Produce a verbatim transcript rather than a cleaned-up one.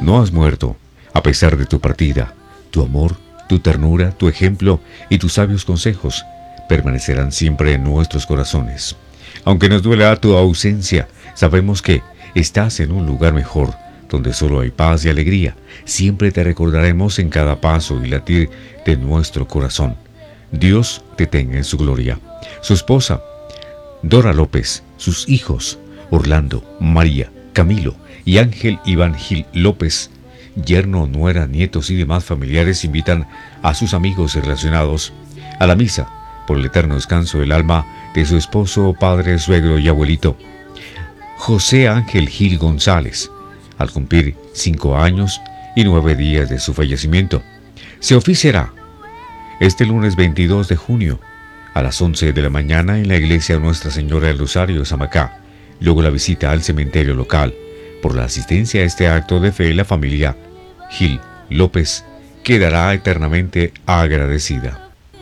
No has muerto, a pesar de tu partida. Tu amor, tu ternura, tu ejemplo y tus sabios consejos permanecerán siempre en nuestros corazones. Aunque nos duela tu ausencia, sabemos que estás en un lugar mejor, donde solo hay paz y alegría. Siempre te recordaremos en cada paso y latir de nuestro corazón. Dios te tenga en su gloria. Su esposa, Dora López, sus hijos, Orlando, María, Camilo y Ángel Iván Gil López, yerno, nuera, nietos y demás familiares invitan a sus amigos y relacionados a la misa por el eterno descanso del alma de su esposo, padre, suegro y abuelito, José Ángel Gil González, al cumplir cinco años y nueve días de su fallecimiento. Se oficiará este lunes veintidós de junio a las once de la mañana en la iglesia Nuestra Señora del Rosario de Samacá. Luego la visita al cementerio local. Por la asistencia a este acto de fe, la familia Gil López quedará eternamente agradecida.